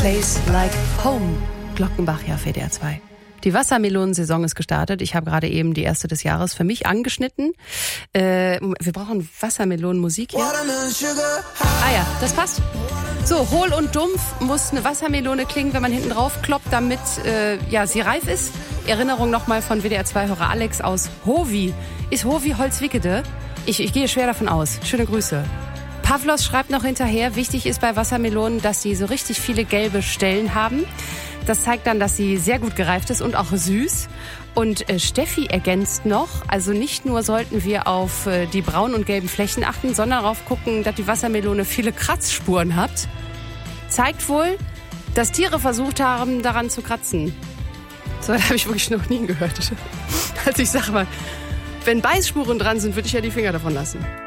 Place Like Home. Glockenbach, ja, für WDR 2. Die Wassermelonensaison ist gestartet. Ich habe gerade eben die erste des Jahres für mich angeschnitten. Wir brauchen Wassermelonenmusik hier. Ah ja, das passt. So, hohl und dumpf muss eine Wassermelone klingen, wenn man hinten drauf kloppt, damit sie reif ist. Erinnerung nochmal von WDR 2-Hörer Alex aus Hovi. Ist Hovi Holzwickede? Ich gehe schwer davon aus. Schöne Grüße. Pavlos schreibt noch hinterher, wichtig ist bei Wassermelonen, dass sie so richtig viele gelbe Stellen haben. Das zeigt dann, dass sie sehr gut gereift ist und auch süß. Und Steffi ergänzt noch, also nicht nur sollten wir auf die braunen und gelben Flächen achten, sondern darauf gucken, dass die Wassermelone viele Kratzspuren hat. Zeigt wohl, dass Tiere versucht haben, daran zu kratzen. So, das habe ich wirklich noch nie gehört. Also ich sag mal, wenn Beißspuren dran sind, würde ich ja die Finger davon lassen.